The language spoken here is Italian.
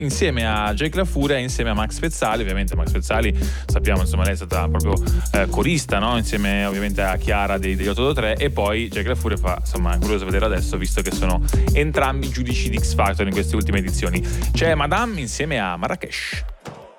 insieme a Jake La Furia e insieme a Max Pezzali. Ovviamente Max Pezzali sappiamo, insomma, lei è stata proprio corista, no? Insieme ovviamente a Chiara degli 883, e poi Jake La Furia fa, insomma, è curioso vedere adesso, visto che sono entrambi giudici di X Factor in queste ultime edizioni. C'è Madame insieme a Marrakesh.